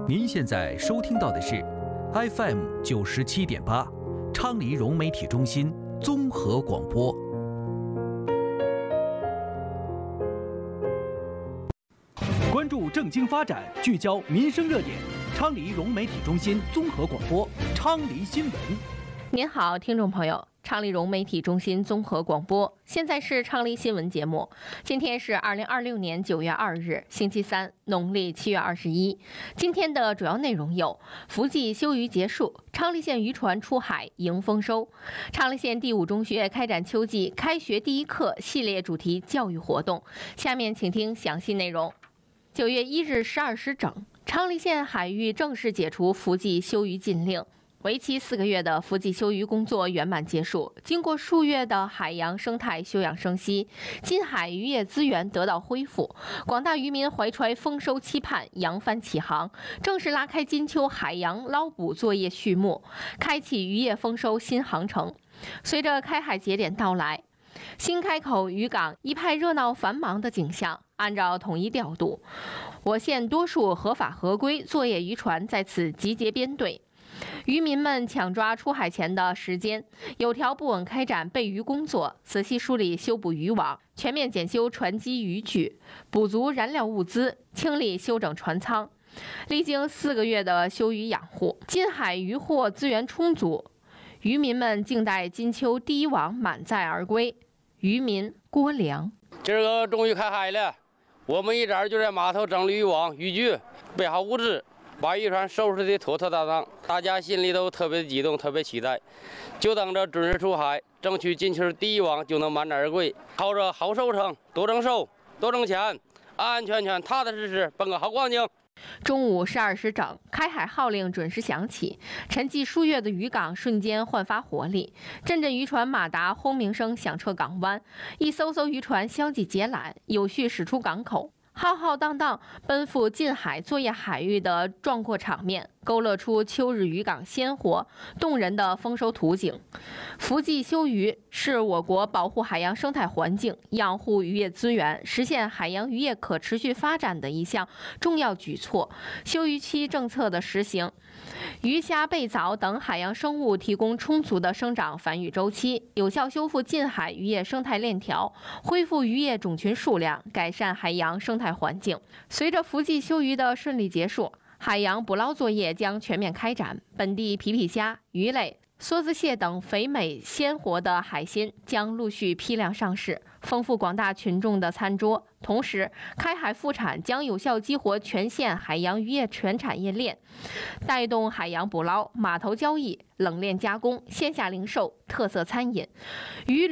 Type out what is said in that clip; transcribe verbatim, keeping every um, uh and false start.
您现在收听到的是 F M 九十七点八，昌黎融媒体中心综合广播。关注政经发展，聚焦民生热点。昌黎融媒体中心综合广播，昌黎新闻。 您好，听众朋友。昌黎融媒体中心综合广播，现在是昌黎新闻节目。今天是二零二六年九月二日，星期三，农历七月二十一。今天的主要内容有：伏季休渔结束，昌黎县渔船出海迎丰收；昌黎县第五中学开展秋季开学第一课系列主题教育活动。下面请听详细内容。九月一日十二时整，昌黎县海域正式解除伏季休渔禁令。为期四个月的伏季休渔工作圆满结束，经过数月的海洋生态休养生息，近海渔业资源得到恢复，广大渔民怀揣丰收期盼，扬帆起航，正式拉开金秋海洋捞捕作业序幕，开启渔业丰收新航程。随着开海节点到来，新开口渔港一派热闹繁忙的景象。按照统一调度，我县多数合法合规作业渔船在此集结编队。渔民们抢抓出海前的时间，有条不紊开展备渔工作，仔细梳理修补渔网，全面检修船机渔具，补足燃料物资，清理修整船舱。历经四个月的休渔养护，近海渔获资源充足，渔民们静待金秋第一网满载而归。渔民郭良： 今儿个终于开海了，我们一早就在码头整理渔网、渔具，备好物资。把渔船收拾得妥妥当当，大家心里都特别激动，特别期待，就等着准时出海，争取金秋第一网就能满载而归，靠着好收成，多挣收，多挣钱，安安全全、踏踏实实奔个好光景。 中午十二时整，开海号令准时响起，沉寂数月的渔港瞬间焕发活力，阵阵渔船马达轰鸣声响彻港湾，一艘艘渔船相继解缆，有序驶出港口。浩浩荡荡奔赴近海作业海域的壮阔场面，勾勒出秋日渔港鲜活动人的丰收图景。伏季休渔是我国保护海洋生态环境、养护渔业资源、实现海洋渔业可持续发展的一项重要举措。休渔期政策的实行，鱼虾贝藻等海洋生物提供充足的生长繁育周期，有效修复近海渔业生态链条，恢复渔业种群数量，改善海洋生态环境。随着伏季休渔的顺利结束，海洋捕捞作业将全面开展，本地皮皮虾、鱼类、梭子蟹等肥美鲜活的海鲜将陆续批量上市，丰富广大群众的餐桌。同时，开海复产将有效激活全县海洋渔业全产业链，带动海洋捕捞、码头交易、冷链加工、线下零售、特色餐饮、渔